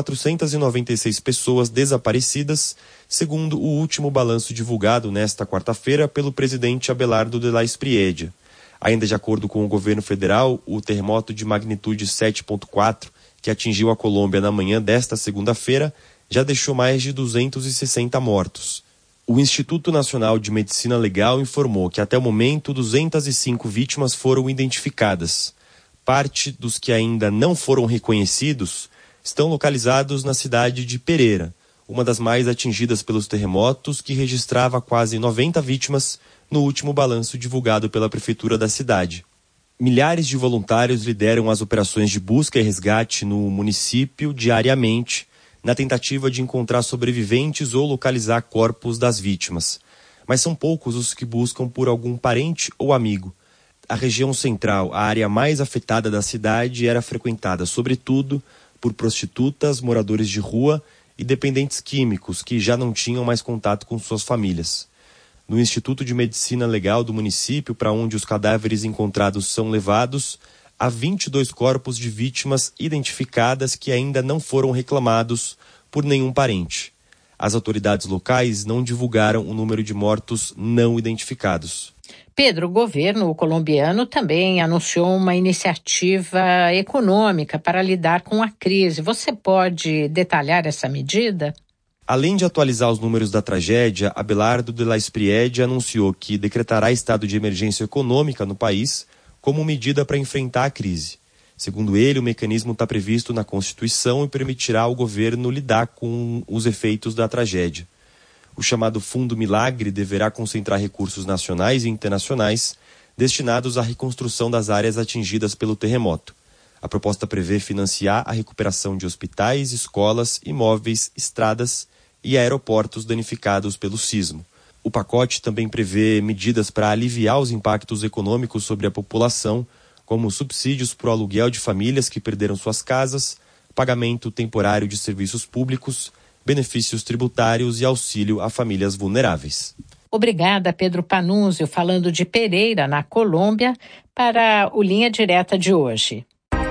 496 pessoas desaparecidas, segundo o último balanço divulgado nesta quarta-feira pelo presidente Abelardo de la Espriella. Ainda de acordo com o governo federal, o terremoto de magnitude 7,4, que atingiu a Colômbia na manhã desta segunda-feira, já deixou mais de 260 mortos. O Instituto Nacional de Medicina Legal informou que até o momento 205 vítimas foram identificadas. Parte dos que ainda não foram reconhecidos estão localizados na cidade de Pereira, uma das mais atingidas pelos terremotos, que registrava quase 90 vítimas no último balanço divulgado pela prefeitura da cidade. Milhares de voluntários lideram as operações de busca e resgate no município diariamente, na tentativa de encontrar sobreviventes ou localizar corpos das vítimas. Mas são poucos os que buscam por algum parente ou amigo. A região central, a área mais afetada da cidade, era frequentada sobretudo por prostitutas, moradores de rua e dependentes químicos que já não tinham mais contato com suas famílias. No Instituto de Medicina Legal do município, para onde os cadáveres encontrados são levados, há 22 corpos de vítimas identificadas que ainda não foram reclamados por nenhum parente. As autoridades locais não divulgaram o número de mortos não identificados. Pedro, o governo colombiano também anunciou uma iniciativa econômica para lidar com a crise. Você pode detalhar essa medida? Além de atualizar os números da tragédia, Abelardo de la Espriella anunciou que decretará estado de emergência econômica no país como medida para enfrentar a crise. Segundo ele, o mecanismo está previsto na Constituição e permitirá ao governo lidar com os efeitos da tragédia. O chamado Fundo Milagre deverá concentrar recursos nacionais e internacionais destinados à reconstrução das áreas atingidas pelo terremoto. A proposta prevê financiar a recuperação de hospitais, escolas, imóveis, estradas e aeroportos danificados pelo sismo. O pacote também prevê medidas para aliviar os impactos econômicos sobre a população, como subsídios para o aluguel de famílias que perderam suas casas, pagamento temporário de serviços públicos, benefícios tributários e auxílio a famílias vulneráveis. Obrigada, Pedro Panunzio, falando de Pereira, na Colômbia, para o Linha Direta de hoje.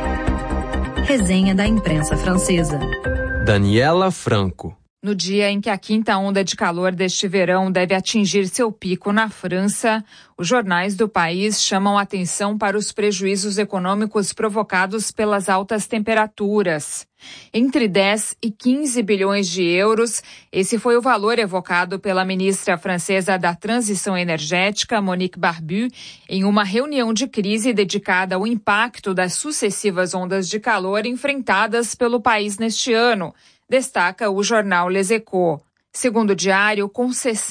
Resenha da imprensa francesa. Daniela Franco. No dia em que a quinta onda de calor deste verão deve atingir seu pico na França, os jornais do país chamam atenção para os prejuízos econômicos provocados pelas altas temperaturas. Entre 10 e 15 bilhões de euros, esse foi o valor evocado pela ministra francesa da Transição Energética, Monique Barbu, em uma reunião de crise dedicada ao impacto das sucessivas ondas de calor enfrentadas pelo país neste ano, destaca o jornal Les Echos. Segundo o diário, com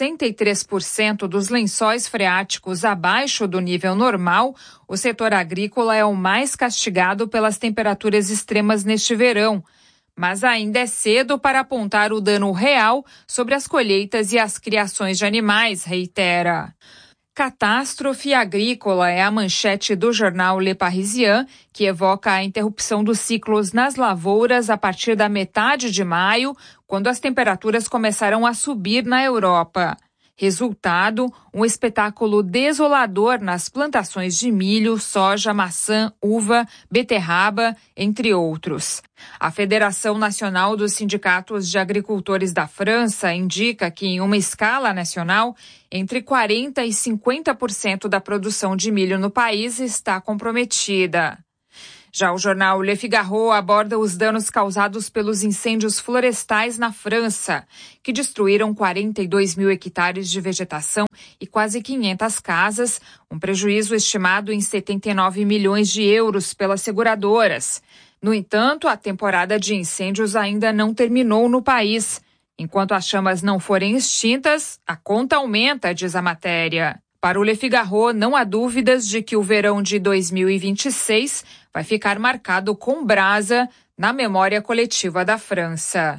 63% dos lençóis freáticos abaixo do nível normal, o setor agrícola é o mais castigado pelas temperaturas extremas neste verão. Mas ainda é cedo para apontar o dano real sobre as colheitas e as criações de animais, reitera. Catástrofe agrícola é a manchete do jornal Le Parisien, que evoca a interrupção dos ciclos nas lavouras a partir da metade de maio, quando as temperaturas começaram a subir na Europa. Resultado, um espetáculo desolador nas plantações de milho, soja, maçã, uva, beterraba, entre outros. A Federação Nacional dos Sindicatos de Agricultores da França indica que, em uma escala nacional, entre 40% e 50% da produção de milho no país está comprometida. Já o jornal Le Figaro aborda os danos causados pelos incêndios florestais na França, que destruíram 42 mil hectares de vegetação e quase 500 casas, um prejuízo estimado em 79 milhões de euros pelas seguradoras. No entanto, a temporada de incêndios ainda não terminou no país. Enquanto as chamas não forem extintas, a conta aumenta, diz a matéria. Para o Le Figaro, não há dúvidas de que o verão de 2026 vai ficar marcado com brasa na memória coletiva da França.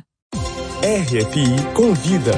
RFI Convida.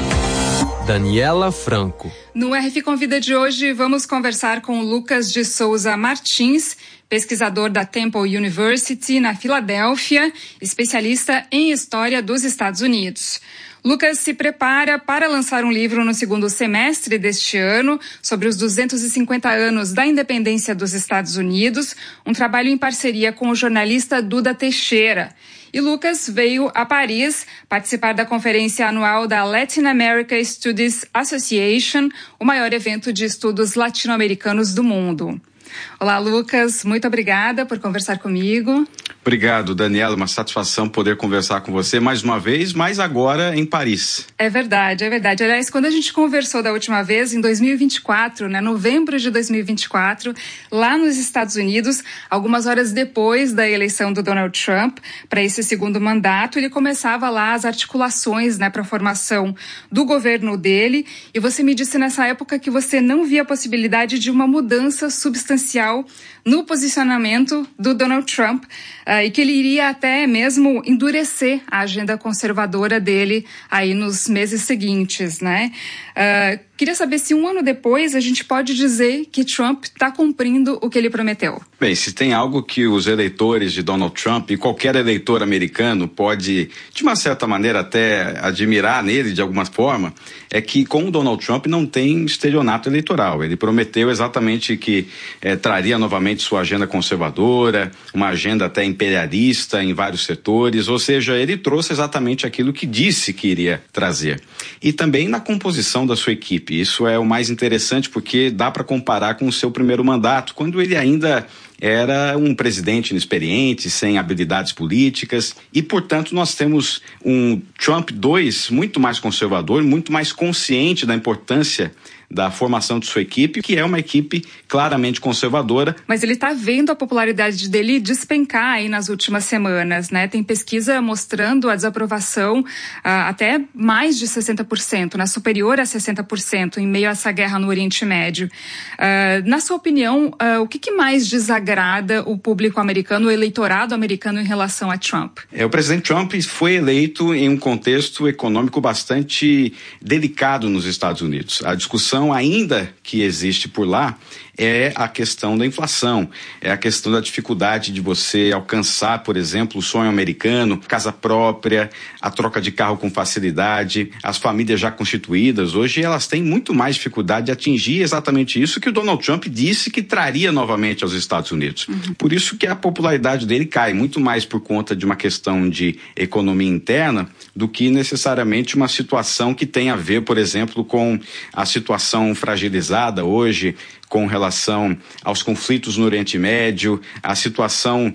Daniela Franco. No RFI Convida de hoje, vamos conversar com Lucas de Souza Martins, pesquisador da Temple University, na Filadélfia, especialista em História dos Estados Unidos. Lucas se prepara para lançar um livro no segundo semestre deste ano sobre os 250 anos da independência dos Estados Unidos, um trabalho em parceria com o jornalista Duda Teixeira. E Lucas veio a Paris participar da conferência anual da Latin America Studies Association, o maior evento de estudos latino-americanos do mundo. Olá, Lucas, muito obrigada por conversar comigo. Obrigado, Daniela, uma satisfação poder conversar com você mais uma vez, mas agora em Paris. É verdade, é verdade. Aliás, quando a gente conversou da última vez, em 2024, novembro de 2024, lá nos Estados Unidos, algumas horas depois da eleição do Donald Trump para esse segundo mandato, ele começava lá as articulações, para a formação do governo dele, e você me disse nessa época que você não via a possibilidade de uma mudança substancial no posicionamento do Donald Trump e que ele iria até mesmo endurecer a agenda conservadora dele aí nos meses seguintes, Queria saber se um ano depois a gente pode dizer que Trump está cumprindo o que ele prometeu. Bem, se tem algo que os eleitores de Donald Trump e qualquer eleitor americano pode, de uma certa maneira, até admirar nele de alguma forma, é que com o Donald Trump não tem estelionato eleitoral. Ele prometeu exatamente que traria novamente sua agenda conservadora, uma agenda até imperialista em vários setores, ou seja, ele trouxe exatamente aquilo que disse que iria trazer. E também na composição da sua equipe. Isso é o mais interessante porque dá para comparar com o seu primeiro mandato, quando ele ainda era um presidente inexperiente, sem habilidades políticas, e, portanto, nós temos um Trump 2 muito mais conservador, muito mais consciente da importância da formação de sua equipe, que é uma equipe claramente conservadora. Mas ele está vendo a popularidade dele despencar aí nas últimas semanas, Tem pesquisa mostrando a desaprovação até mais de 60%, superior a 60% em meio a essa guerra no Oriente Médio. Na sua opinião, o que mais desagrada o público americano, o eleitorado americano em relação a Trump? O presidente Trump foi eleito em um contexto econômico bastante delicado nos Estados Unidos. A discussão ainda que existe por lá é a questão da inflação, é a questão da dificuldade de você alcançar, por exemplo, o sonho americano, casa própria, a troca de carro com facilidade. As famílias já constituídas, hoje elas têm muito mais dificuldade de atingir exatamente isso que o Donald Trump disse que traria novamente aos Estados Unidos. Por isso que a popularidade dele cai, muito mais por conta de uma questão de economia interna do que necessariamente uma situação que tem a ver, por exemplo, com a situação fragilizada hoje, com relação aos conflitos no Oriente Médio, a situação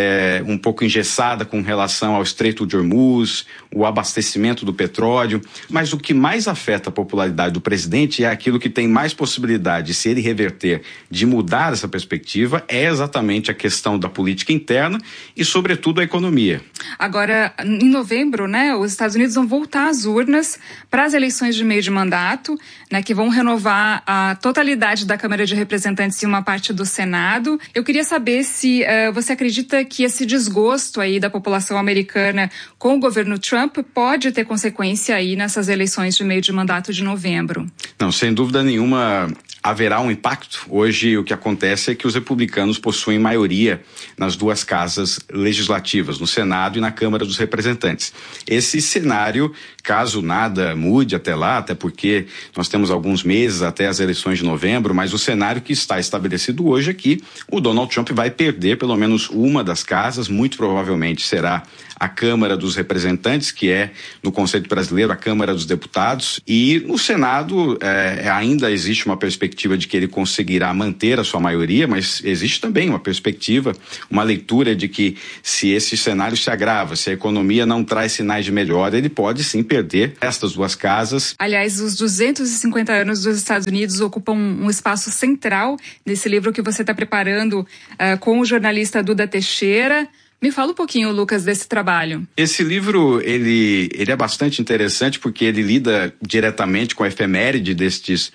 um pouco engessada com relação ao Estreito de Hormuz, o abastecimento do petróleo. Mas o que mais afeta a popularidade do presidente é aquilo que tem mais possibilidade, se ele reverter, de mudar essa perspectiva, é exatamente a questão da política interna e, sobretudo, a economia. Agora, em novembro, os Estados Unidos vão voltar às urnas para as eleições de meio de mandato, que vão renovar a totalidade da Câmara de Representantes e uma parte do Senado. Eu queria saber se você acredita que esse desgosto aí da população americana com o governo Trump pode ter consequência aí nessas eleições de meio de mandato de novembro. Não, sem dúvida nenhuma. haverá um impacto. Hoje o que acontece é que os republicanos possuem maioria nas duas casas legislativas, no Senado e na Câmara dos Representantes. Esse cenário, caso nada mude até lá, até porque nós temos alguns meses até as eleições de novembro, mas o cenário que está estabelecido hoje é que o Donald Trump vai perder pelo menos uma das casas, muito provavelmente será a Câmara dos Representantes, que é, no conceito brasileiro, a Câmara dos Deputados, e no Senado ainda existe uma perspectiva de que ele conseguirá manter a sua maioria, mas existe também uma perspectiva, uma leitura de que se esse cenário se agrava, se a economia não traz sinais de melhora, ele pode sim perder estas duas casas. Aliás, os 250 anos dos Estados Unidos ocupam um espaço central nesse livro que você está preparando com o jornalista Duda Teixeira. Me fala um pouquinho, Lucas, desse trabalho. Esse livro, ele é bastante interessante porque ele lida diretamente com a efeméride destes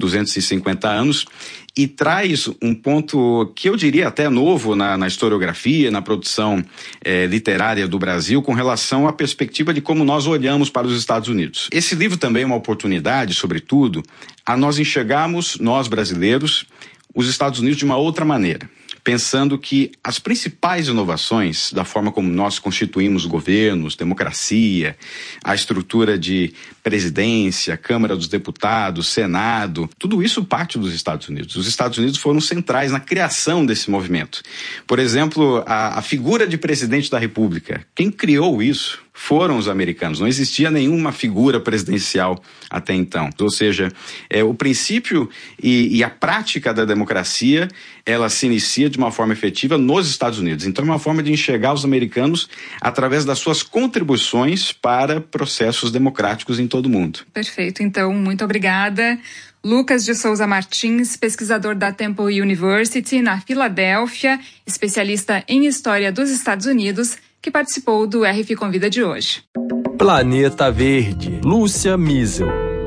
250 anos e traz um ponto que eu diria até novo na historiografia, na produção literária do Brasil, com relação à perspectiva de como nós olhamos para os Estados Unidos. Esse livro também é uma oportunidade, sobretudo, a nós enxergarmos, nós brasileiros, os Estados Unidos de uma outra maneira, pensando que as principais inovações da forma como nós constituímos governos, democracia, a estrutura de presidência, Câmara dos Deputados, Senado, tudo isso parte dos Estados Unidos. Os Estados Unidos foram centrais na criação desse movimento. Por exemplo, a figura de presidente da República, quem criou isso foram os americanos. Não existia nenhuma figura presidencial até então. Ou seja, o princípio e a prática da democracia, ela se inicia de uma forma efetiva nos Estados Unidos. Então é uma forma de enxergar os americanos através das suas contribuições para processos democráticos em todo o mundo. Perfeito. Então, muito obrigada. Lucas de Souza Martins, pesquisador da Temple University, na Filadélfia, especialista em História dos Estados Unidos, que participou do RFI Convida de hoje. Planeta Verde, Lúcia Miesel.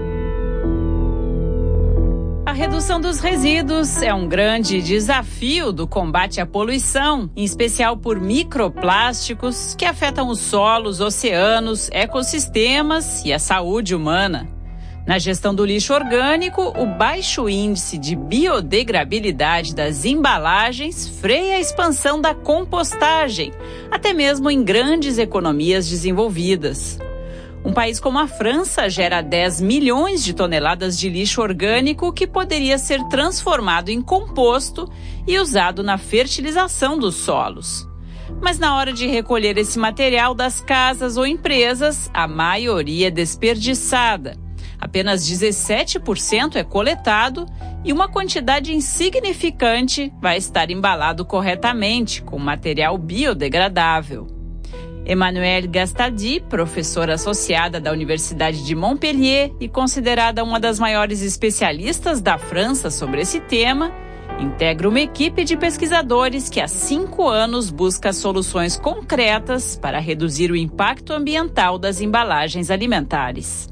A redução dos resíduos é um grande desafio do combate à poluição, em especial por microplásticos que afetam os solos, oceanos, ecossistemas e a saúde humana. Na gestão do lixo orgânico, o baixo índice de biodegradabilidade das embalagens freia a expansão da compostagem, até mesmo em grandes economias desenvolvidas. Um país como a França gera 10 milhões de toneladas de lixo orgânico que poderia ser transformado em composto e usado na fertilização dos solos. Mas na hora de recolher esse material das casas ou empresas, a maioria é desperdiçada. Apenas 17% é coletado e uma quantidade insignificante vai estar embalado corretamente com material biodegradável. Emmanuelle Gastadi, professora associada da Universidade de Montpellier e considerada uma das maiores especialistas da França sobre esse tema, integra uma equipe de pesquisadores que há 5 anos busca soluções concretas para reduzir o impacto ambiental das embalagens alimentares.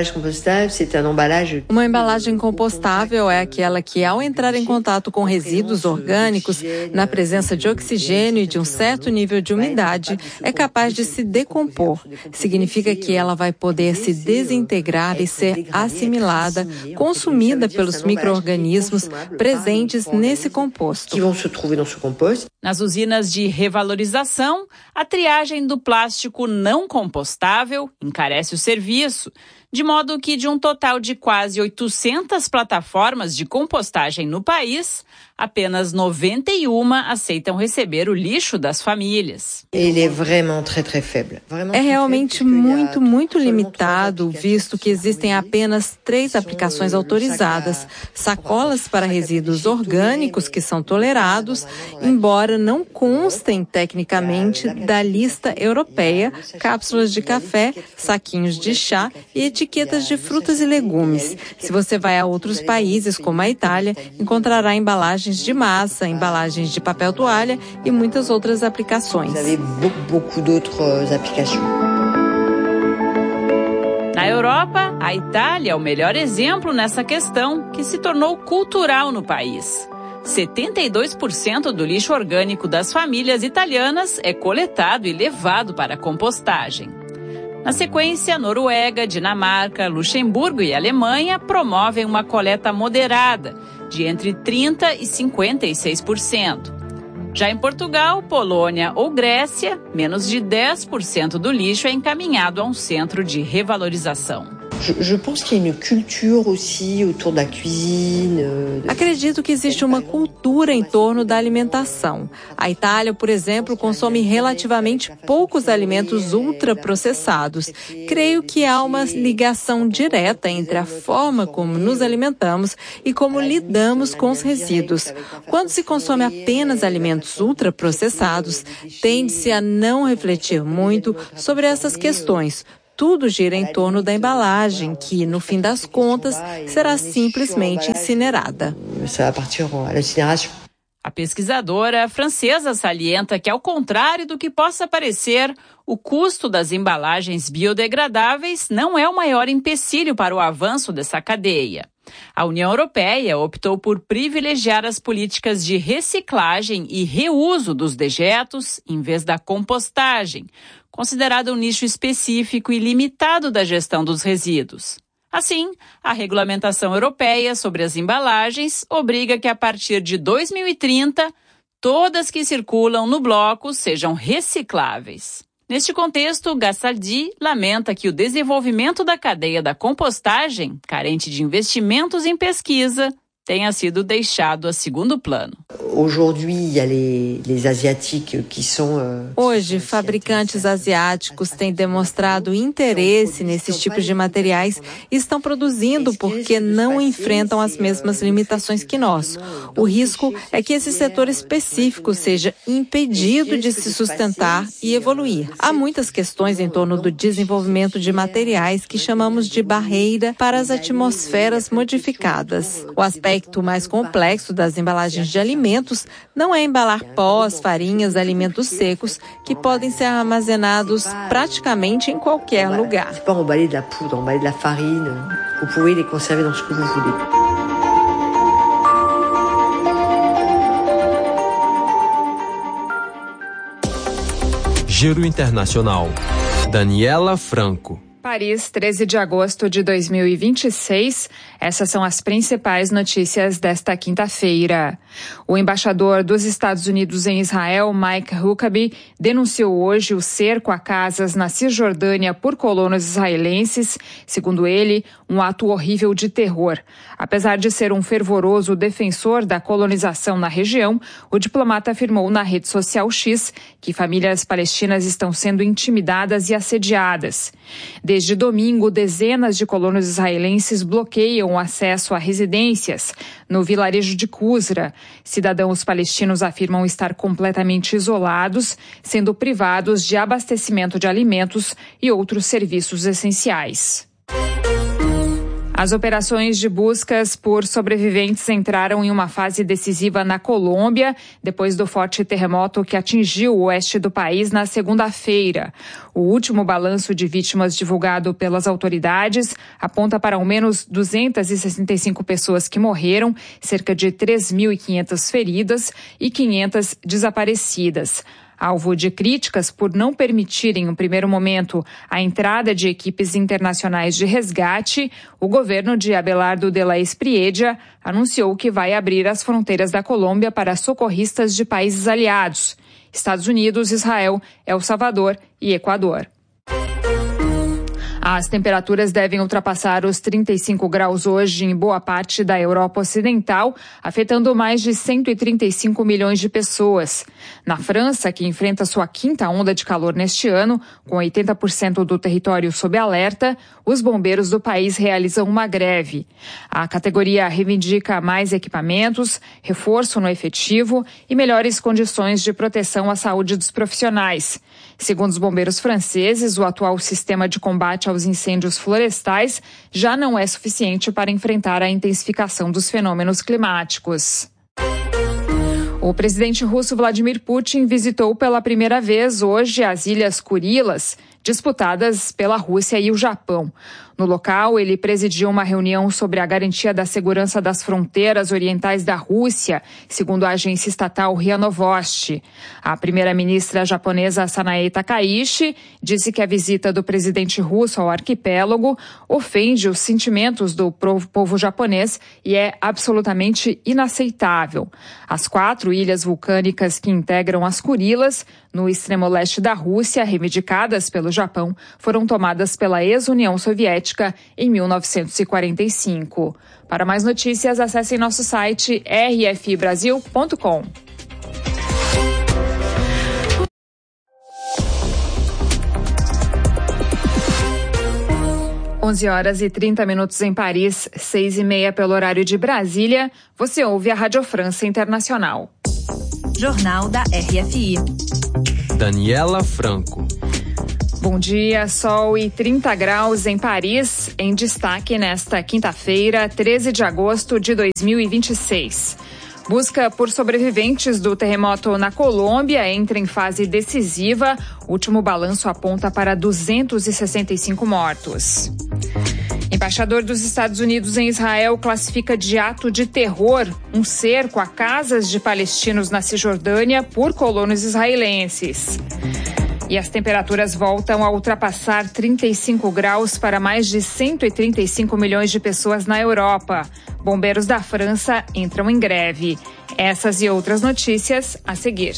Uma embalagem compostável é aquela que, ao entrar em contato com resíduos orgânicos, na presença de oxigênio e de um certo nível de umidade, é capaz de se decompor. Significa que ela vai poder se desintegrar e ser assimilada, consumida pelos micro-organismos presentes nesse composto. Nas usinas de revalorização, a triagem do plástico não compostável encarece o serviço, de modo que de um total de quase 800 plataformas de compostagem no país, apenas 91 aceitam receber o lixo das famílias. É realmente muito limitado, visto que existem apenas 3 aplicações autorizadas: sacolas para resíduos orgânicos que são tolerados, embora não constem tecnicamente da lista europeia, cápsulas de café, saquinhos de chá e etiquetas de frutas e legumes. Se você vai a outros países, como a Itália, encontrará embalagens de massa, embalagens de papel toalha e muitas outras aplicações. Na Europa, a Itália é o melhor exemplo nessa questão, que se tornou cultural no país. 72% do lixo orgânico das famílias italianas é coletado e levado para a compostagem. Na sequência, Noruega, Dinamarca, Luxemburgo e Alemanha promovem uma coleta moderada, de entre 30% e 56%. Já em Portugal, Polônia ou Grécia, menos de 10% do lixo é encaminhado a um centro de revalorização. Acredito que existe uma cultura em torno da alimentação. A Itália, por exemplo, consome relativamente poucos alimentos ultraprocessados. Creio que há uma ligação direta entre a forma como nos alimentamos e como lidamos com os resíduos. Quando se consome apenas alimentos ultraprocessados, tende-se a não refletir muito sobre essas questões. Tudo gira em torno da embalagem, que, no fim das contas, será simplesmente incinerada. A pesquisadora francesa salienta que, ao contrário do que possa parecer, o custo das embalagens biodegradáveis não é o maior empecilho para o avanço dessa cadeia. A União Europeia optou por privilegiar as políticas de reciclagem e reuso dos dejetos em vez da compostagem, considerado um nicho específico e limitado da gestão dos resíduos. Assim, a regulamentação europeia sobre as embalagens obriga que, a partir de 2030, todas que circulam no bloco sejam recicláveis. Neste contexto, Gastaldi lamenta que o desenvolvimento da cadeia da compostagem, carente de investimentos em pesquisa, tenha sido deixado a segundo plano. Hoje, fabricantes asiáticos têm demonstrado interesse nesses tipos de materiais e estão produzindo porque não enfrentam as mesmas limitações que nós. O risco é que esse setor específico seja impedido de se sustentar e evoluir. Há muitas questões em torno do desenvolvimento de materiais que chamamos de barreira para as atmosferas modificadas. O aspecto mais complexo das embalagens de alimentos não é embalar pós, farinhas, alimentos secos que podem ser armazenados praticamente em qualquer lugar. Emballer de la poudre, emballer de la farine, vous pouvez les conserver dans ce que vous voulez. Giro Internacional. Daniela Franco. Paris, 13 de agosto de 2026. Essas são as principais notícias desta quinta-feira. O embaixador dos Estados Unidos em Israel, Mike Huckabee, denunciou hoje o cerco a casas na Cisjordânia por colonos israelenses, segundo ele, um ato horrível de terror. Apesar de ser um fervoroso defensor da colonização na região, o diplomata afirmou na rede social X que famílias palestinas estão sendo intimidadas e assediadas. Desde domingo, dezenas de colonos israelenses bloqueiam o acesso a residências no vilarejo de Kusra. Cidadãos palestinos afirmam estar completamente isolados, sendo privados de abastecimento de alimentos e outros serviços essenciais. As operações de buscas por sobreviventes entraram em uma fase decisiva na Colômbia, depois do forte terremoto que atingiu o oeste do país na segunda-feira. O último balanço de vítimas divulgado pelas autoridades aponta para ao menos 265 pessoas que morreram, cerca de 3.500 feridas e 500 desaparecidas. Alvo de críticas por não permitirem, em um primeiro momento, a entrada de equipes internacionais de resgate, o governo de Abelardo de la Espriella anunciou que vai abrir as fronteiras da Colômbia para socorristas de países aliados: Estados Unidos, Israel, El Salvador e Equador. As temperaturas devem ultrapassar os 35 graus hoje em boa parte da Europa Ocidental, afetando mais de 135 milhões de pessoas. Na França, que enfrenta sua quinta onda de calor neste ano, com 80% do território sob alerta, os bombeiros do país realizam uma greve. A categoria reivindica mais equipamentos, reforço no efetivo e melhores condições de proteção à saúde dos profissionais. Segundo os bombeiros franceses, o atual sistema de combate aos incêndios florestais já não é suficiente para enfrentar a intensificação dos fenômenos climáticos. O presidente russo Vladimir Putin visitou pela primeira vez hoje as Ilhas Kurilas, disputadas pela Rússia e o Japão. No local, ele presidiu uma reunião sobre a garantia da segurança das fronteiras orientais da Rússia, segundo a agência estatal RIA Novosti. A primeira-ministra japonesa Sanae Takaichi disse que a visita do presidente russo ao arquipélago ofende os sentimentos do povo japonês e é absolutamente inaceitável. As 4 ilhas vulcânicas que integram as Kurilas, no extremo leste da Rússia, reivindicadas pelo Japão, foram tomadas pela ex-União Soviética em 1945. Para mais notícias, acessem nosso site rfibrasil.com. Horas e 30 minutos em Paris, 6h30 pelo horário de Brasília. Você ouve a Rádio França Internacional. Jornal da RFI. Daniela Franco. Bom dia, sol e 30 graus em Paris, em destaque nesta quinta-feira, 13 de agosto de 2026. Busca por sobreviventes do terremoto na Colômbia entra em fase decisiva. O último balanço aponta para 265 mortos. Embaixador dos Estados Unidos em Israel classifica de ato de terror um cerco a casas de palestinos na Cisjordânia por colonos israelenses. E as temperaturas voltam a ultrapassar 35 graus para mais de 135 milhões de pessoas na Europa. Bombeiros da França entram em greve. Essas e outras notícias a seguir.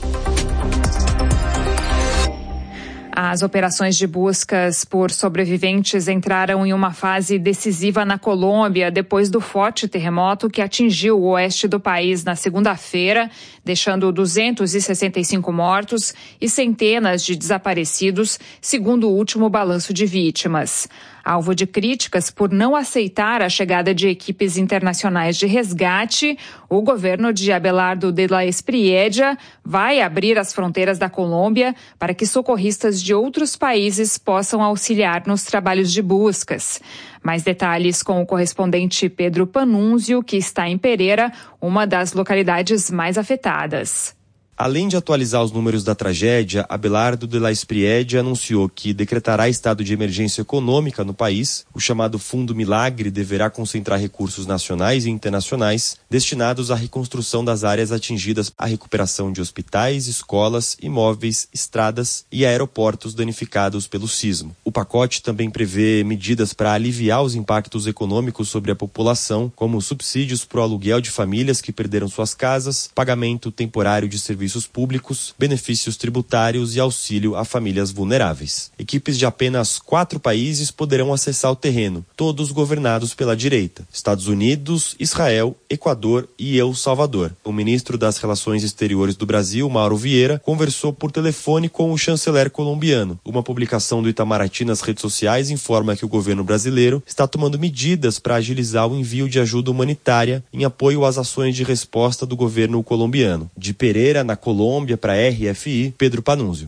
As operações de buscas por sobreviventes entraram em uma fase decisiva na Colômbia depois do forte terremoto que atingiu o oeste do país na segunda-feira, deixando 265 mortos e centenas de desaparecidos, segundo o último balanço de vítimas. Alvo de críticas por não aceitar a chegada de equipes internacionais de resgate, o governo de Abelardo de la Espriella vai abrir as fronteiras da Colômbia para que socorristas de outros países possam auxiliar nos trabalhos de buscas. Mais detalhes com o correspondente Pedro Panunzio, que está em Pereira, uma das localidades mais afetadas. Além de atualizar os números da tragédia, Abelardo de la Espriella anunciou que decretará estado de emergência econômica no país. O chamado Fundo Milagre deverá concentrar recursos nacionais e internacionais destinados à reconstrução das áreas atingidas, à recuperação de hospitais, escolas, imóveis, estradas e aeroportos danificados pelo sismo. O pacote também prevê medidas para aliviar os impactos econômicos sobre a população, como subsídios para o aluguel de famílias que perderam suas casas, pagamento temporário de serviços públicos, benefícios tributários e auxílio a famílias vulneráveis. Equipes de apenas 4 países poderão acessar o terreno, todos governados pela direita: Estados Unidos, Israel, Equador e El Salvador. O ministro das Relações Exteriores do Brasil, Mauro Vieira, conversou por telefone com o chanceler colombiano. Uma publicação do Itamaraty nas redes sociais informa que o governo brasileiro está tomando medidas para agilizar o envio de ajuda humanitária em apoio às ações de resposta do governo colombiano. De Pereira, na Colômbia, para a RFI, Pedro Panunzio.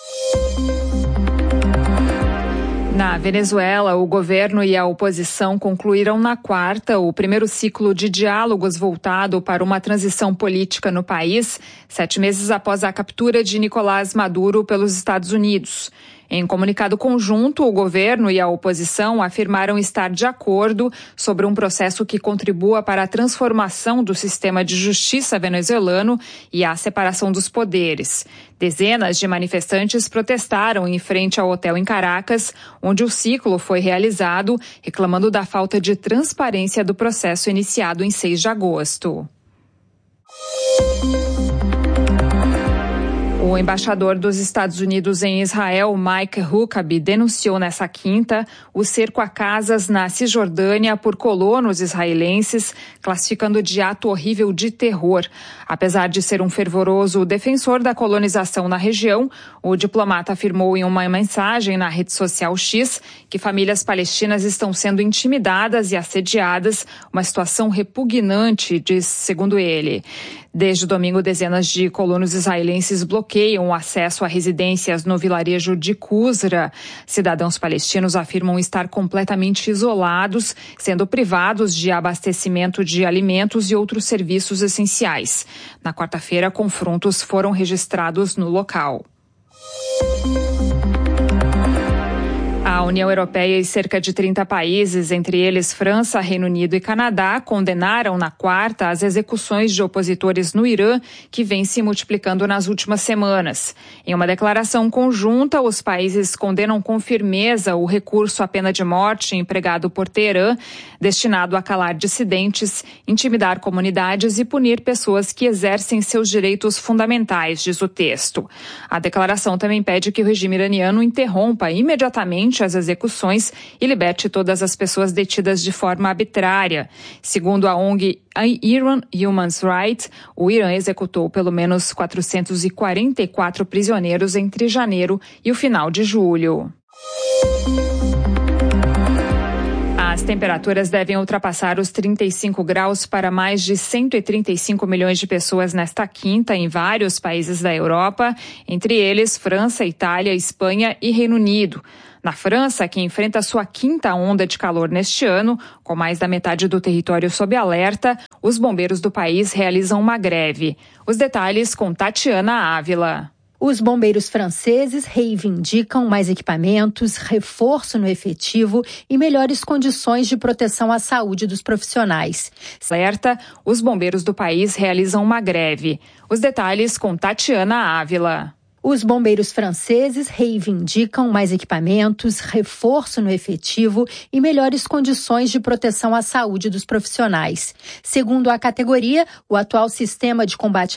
Na Venezuela, o governo e a oposição concluíram na quarta o primeiro ciclo de diálogos voltado para uma transição política no país, 7 meses após a captura de Nicolás Maduro pelos Estados Unidos. Em comunicado conjunto, o governo e a oposição afirmaram estar de acordo sobre um processo que contribua para a transformação do sistema de justiça venezuelano e a separação dos poderes. Dezenas de manifestantes protestaram em frente ao hotel em Caracas, onde o ciclo foi realizado, reclamando da falta de transparência do processo iniciado em 6 de agosto. O embaixador dos Estados Unidos em Israel, Mike Huckabee, denunciou nessa quinta o cerco a casas na Cisjordânia por colonos israelenses, classificando de ato horrível de terror. Apesar de ser um fervoroso defensor da colonização na região, o diplomata afirmou em uma mensagem na rede social X que famílias palestinas estão sendo intimidadas e assediadas, uma situação repugnante, segundo ele. Desde domingo, dezenas de colonos israelenses bloqueiam o acesso a residências no vilarejo de Qusra. Cidadãos palestinos afirmam estar completamente isolados, sendo privados de abastecimento de alimentos e outros serviços essenciais. Na quarta-feira, confrontos foram registrados no local. A União Europeia e cerca de 30 países, entre eles França, Reino Unido e Canadá, condenaram na quarta as execuções de opositores no Irã, que vêm se multiplicando nas últimas semanas. Em uma declaração conjunta, os países condenam com firmeza o recurso à pena de morte empregado por Teherã, destinado a calar dissidentes, intimidar comunidades e punir pessoas que exercem seus direitos fundamentais, diz o texto. A declaração também pede que o regime iraniano interrompa imediatamente as execuções e liberte todas as pessoas detidas de forma arbitrária. Segundo a ONG Iran Human Rights, o Irã executou pelo menos 444 prisioneiros entre janeiro e o final de julho. As temperaturas devem ultrapassar os 35 graus para mais de 135 milhões de pessoas nesta quinta em vários países da Europa, entre eles França, Itália, Espanha e Reino Unido. Na França, que enfrenta sua quinta onda de calor neste ano, com mais da metade do território sob alerta, os bombeiros do país realizam uma greve. Os detalhes com Tatiana Ávila. Os bombeiros franceses reivindicam mais equipamentos, reforço no efetivo e melhores condições de proteção à saúde dos profissionais. Alerta, os bombeiros do país realizam uma greve. Os detalhes com Tatiana Ávila. Os bombeiros franceses reivindicam mais equipamentos, reforço no efetivo e melhores condições de proteção à saúde dos profissionais. Segundo a categoria, o atual sistema de combate